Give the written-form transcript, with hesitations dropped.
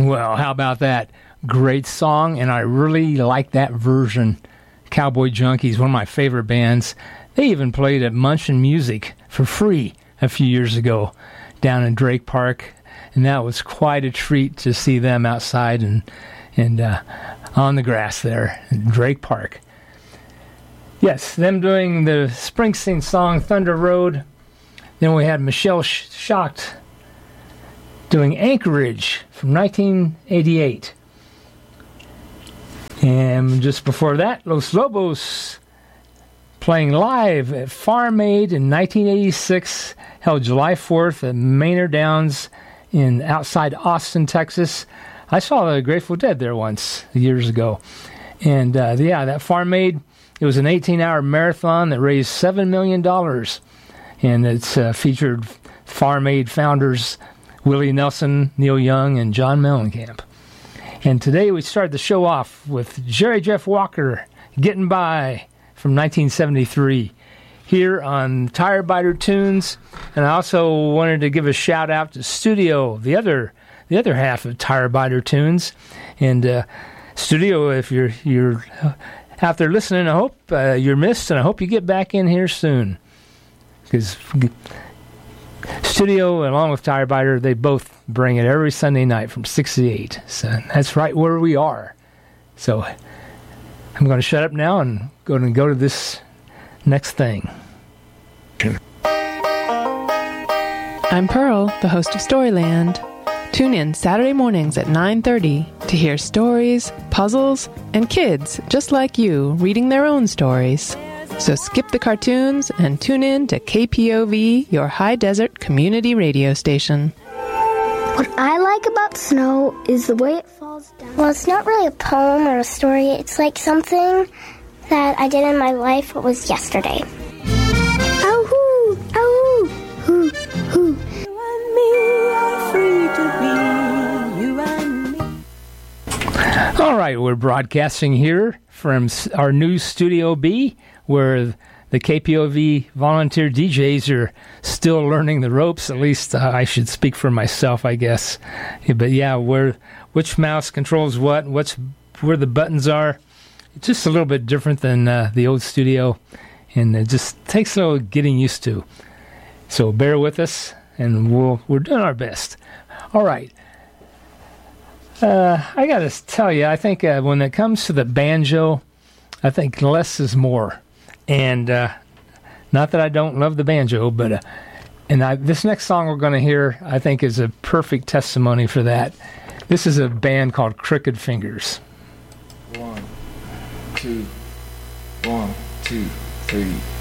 Well, how about that? Great song, and I really like that version. Cowboy Junkies, one of my favorite bands. They even played at Munchin Music for free a few years ago down in Drake Park, and that was quite a treat to see them outside and on the grass there in Drake Park. Yes, them doing the Springsteen song Thunder Road. Then we had Michelle Schacht doing Anchorage from 1988. And just before that, Los Lobos playing live at Farm Aid in 1986, held July 4th at Manor Downs outside Austin, Texas. I saw the Grateful Dead there once, years ago. And that Farm Aid, it was an 18-hour marathon that raised $7 million. And it's featured Farm Aid founders Willie Nelson, Neil Young, and John Mellencamp. And today we start the show off with Jerry Jeff Walker, Getting By, from 1973, here on Tire Biter Tunes. And I also wanted to give a shout out to Studio, the other half of Tire Biter Tunes. And Studio, if you're out there listening, I hope you're missed, and I hope you get back in here soon. Because Studio, along with Tire Biter, they both bring it every Sunday night from 6 to 8. So that's right where we are. So I'm going to shut up now and go to this next thing. I'm Pearl, the host of Storyland. Tune in Saturday mornings at 9:30 to hear stories, puzzles, and kids just like you reading their own stories. So skip the cartoons and tune in to KPOV, your high desert community radio station. What I like about snow is the way it falls down. Well, it's not really a poem or a story. It's like something that I did in my life. What was yesterday. Ow-hoo! Ow-hoo! Hoo! Hoo! You and me are free to be. You and me. All right, we're broadcasting here from our new Studio B, where the KPOV volunteer DJs are still learning the ropes. At least I should speak for myself, I guess. But yeah, which mouse controls what, where the buttons are. It's just a little bit different than the old studio, and it just takes a little getting used to. So bear with us, and we're doing our best. All right. I got to tell you, I think when it comes to the banjo, I think less is more. And not that I don't love the banjo, but this next song we're going to hear, I think, is a perfect testimony for that. This is a band called Crooked Fingers. 1, 2, 1, 2, 3.